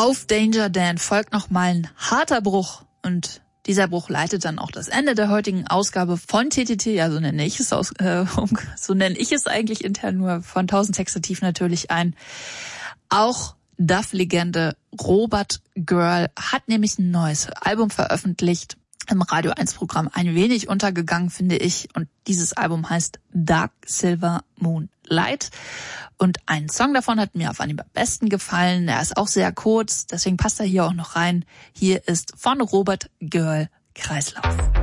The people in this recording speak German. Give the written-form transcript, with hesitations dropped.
Auf Danger Dan folgt nochmal ein harter Bruch und dieser Bruch leitet dann auch das Ende der heutigen Ausgabe von TTT, ja so nenne ich es eigentlich intern nur von 1000 Texte tief natürlich ein. Auch Duff-Legende Robert Girl hat nämlich ein neues Album veröffentlicht. Im Radio 1 Programm ein wenig untergegangen, finde ich. Und dieses Album heißt Dark Silver Moonlight. Und ein Song davon hat mir auf Anhieb am besten gefallen. Er ist auch sehr kurz, deswegen passt er hier auch noch rein. Hier ist von Robert Girl Kreislauf.